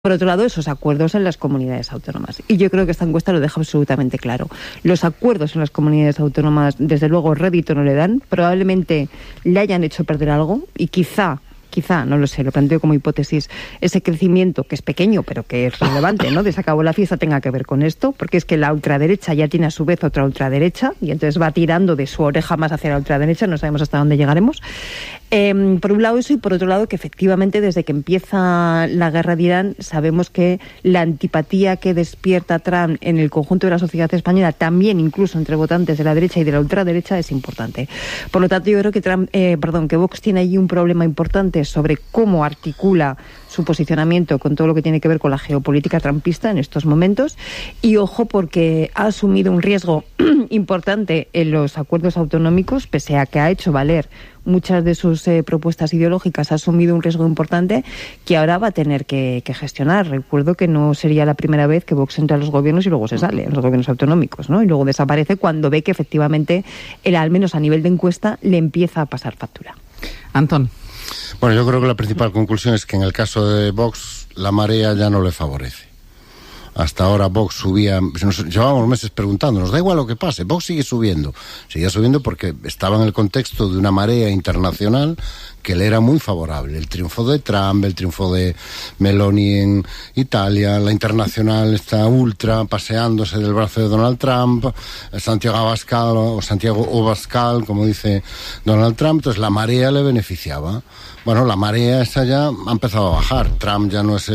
Por otro lado, esos acuerdos en las comunidades autónomas. Y yo creo que esta encuesta lo deja absolutamente claro. Los acuerdos en las comunidades autónomas, desde luego, rédito no le dan. Probablemente le hayan hecho perder algo y quizá, no lo sé, lo planteo como hipótesis, ese crecimiento, que es pequeño, pero que es relevante, ¿no?, de se acabó la fiesta, tenga que ver con esto, porque es que la ultraderecha ya tiene a su vez otra ultraderecha, y entonces va tirando de su oreja más hacia la ultraderecha, no sabemos hasta dónde llegaremos. Por un lado eso, y por otro lado que efectivamente desde que empieza la guerra de Irán sabemos que la antipatía que despierta Trump en el conjunto de la sociedad española, también incluso entre votantes de la derecha y de la ultraderecha, es importante. Por lo tanto, yo creo que Vox tiene ahí un problema importante sobre cómo articula su posicionamiento con todo lo que tiene que ver con la geopolítica trumpista en estos momentos, y ojo, porque ha asumido un riesgo importante en los acuerdos autonómicos, pese a que ha hecho valer muchas de sus propuestas ideológicas, ha asumido un riesgo importante que ahora va a tener que gestionar. Recuerdo que no sería la primera vez que Vox entra a los gobiernos y luego se sale, en los gobiernos autonómicos, ¿no? Y luego desaparece cuando ve que efectivamente, al menos a nivel de encuesta, le empieza a pasar factura. Antón. Bueno, yo creo que la principal conclusión es que en el caso de Vox la marea ya no le favorece. Hasta ahora Vox subía, nos llevábamos meses preguntándonos, da igual lo que pase, Vox seguía subiendo porque estaba en el contexto de una marea internacional que le era muy favorable. El triunfo de Trump, el triunfo de Meloni en Italia, la internacional está ultra paseándose del brazo de Donald Trump, Santiago Abascal, como dice Donald Trump, entonces la marea le beneficiaba. Bueno, la marea esa ya ha empezado a bajar. Trump ya no es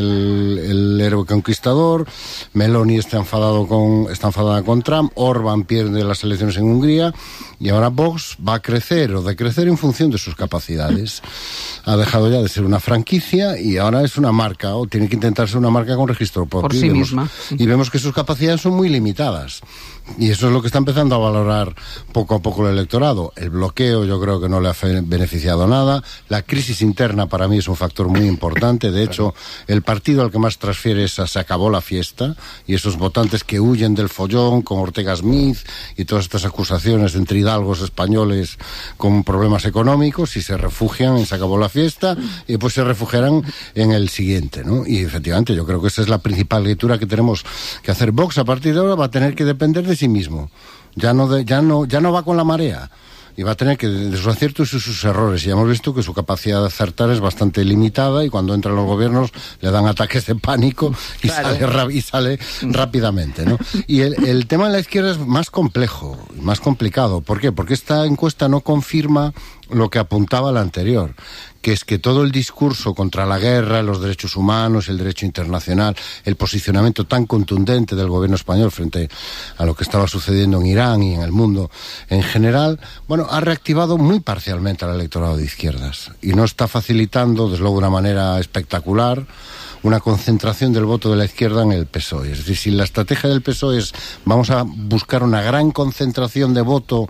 el héroe conquistador, Meloni está enfadada con Trump, Orbán pierde las elecciones en Hungría, y ahora Vox va a crecer o decrecer en función de sus capacidades. Ha dejado ya de ser una franquicia y ahora es una marca, o tiene que intentar ser una marca con registro propio. Por sí misma. Y vemos que sus capacidades son muy limitadas. Y eso es lo que está empezando a valorar poco a poco el electorado. El bloqueo yo creo que no le ha beneficiado nada. La crisis interna para mí es un factor muy importante. De hecho, el partido al que más transfiere es a Se acabó la fiesta, y esos votantes que huyen del follón con Ortega Smith y todas estas acusaciones entre hidalgos españoles con problemas económicos, y se refugian en Se acabó la fiesta, y pues se refugiarán en el siguiente, ¿no? Y efectivamente yo creo que esa es la principal lectura que tenemos que hacer. Vox a partir de ahora va a tener que depender de sí mismo, ya no va con la marea, y va a tener que, de sus aciertos y sus errores. Y ya hemos visto que su capacidad de acertar es bastante limitada, y cuando entran los gobiernos le dan ataques de pánico y sale rápidamente, ¿no? Y el tema de la izquierda es más complejo, más complicado. ¿Por qué? Porque esta encuesta no confirma lo que apuntaba la anterior, que es que todo el discurso contra la guerra, los derechos humanos, el derecho internacional, el posicionamiento tan contundente del gobierno español frente a lo que estaba sucediendo en Irán y en el mundo en general, bueno, ha reactivado muy parcialmente al electorado de izquierdas, y no está facilitando, desde luego de una manera espectacular, una concentración del voto de la izquierda en el PSOE. Es decir, si la estrategia del PSOE es vamos a buscar una gran concentración de voto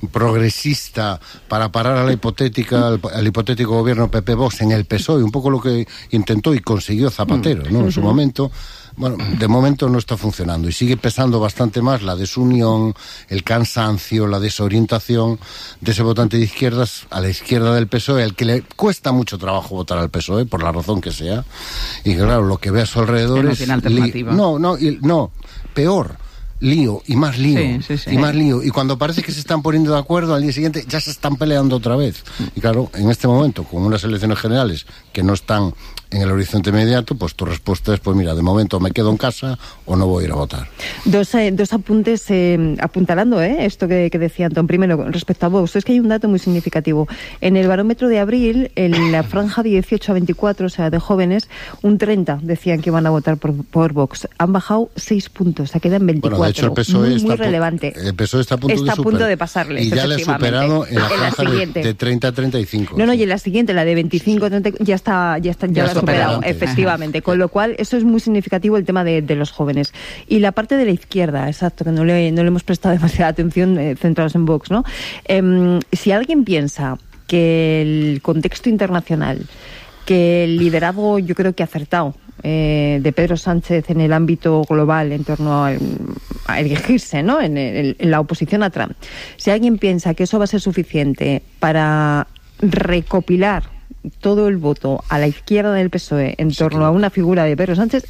progresista para parar al hipotético gobierno PP-Vox en el PSOE, un poco lo que intentó y consiguió Zapatero, ¿no?, en su momento. Bueno, de momento no está funcionando, y sigue pesando bastante más la desunión, el cansancio, la desorientación de ese votante de izquierdas a la izquierda del PSOE, al que le cuesta mucho trabajo votar al PSOE, por la razón que sea, y claro, lo que ve a su alrededor no tiene alternativa. Peor. Lío, y más lío, sí. y más lío. Y cuando parece que se están poniendo de acuerdo, al día siguiente ya se están peleando otra vez. Y claro, en este momento, con unas elecciones generales que no están en el horizonte inmediato, pues tu respuesta es, pues mira, de momento me quedo en casa o no voy a ir a votar. Dos apuntes apuntalando esto que decía Antón. Primero, respecto a Vox, es que hay un dato muy significativo. En el barómetro de abril, en la franja 18 a 24, o sea, de jóvenes, un 30 decían que iban a votar por Vox. Han bajado 6 puntos, se quedan 24. Bueno, de hecho, el PSOE muy relevante. El PSOE está a punto de pasarle. Y ya le ha superado en la franja de 30 a 35. No, y en la siguiente, la de 25 a 30, ya la ha superado, efectivamente. Con lo cual, eso es muy significativo, el tema de los jóvenes. Y la parte de la izquierda, exacto, que no le hemos prestado demasiada atención, centrados en Vox, ¿no? Si alguien piensa que el contexto internacional, que el liderazgo, yo creo que acertado, de Pedro Sánchez en el ámbito global en torno a erigirse, ¿no?, en la oposición a Trump, si alguien piensa que eso va a ser suficiente para recopilar todo el voto a la izquierda del PSOE en torno a una figura de Pedro Sánchez